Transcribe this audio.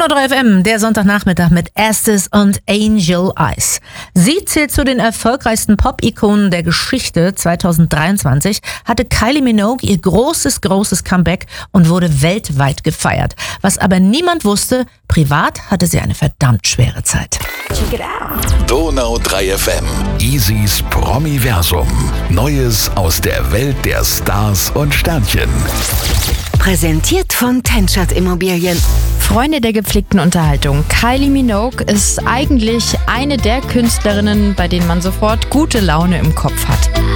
103 FM, der Sonntagnachmittag mit Estes und Angel Eyes. Sie zählt zu den erfolgreichsten Pop-Ikonen der Geschichte. 2023 hatte Kylie Minogue ihr großes Comeback und wurde weltweit gefeiert. Was aber niemand wusste, privat hatte sie eine verdammt schwere Zeit. Check it out. Donau 3 FM. Easys Promiversum. Neues aus der Welt der Stars und Sternchen. Präsentiert von Tenschert Immobilien. Freunde der gepflegten Unterhaltung. Kylie Minogue ist eigentlich eine der Künstlerinnen, bei denen man sofort gute Laune im Kopf hat.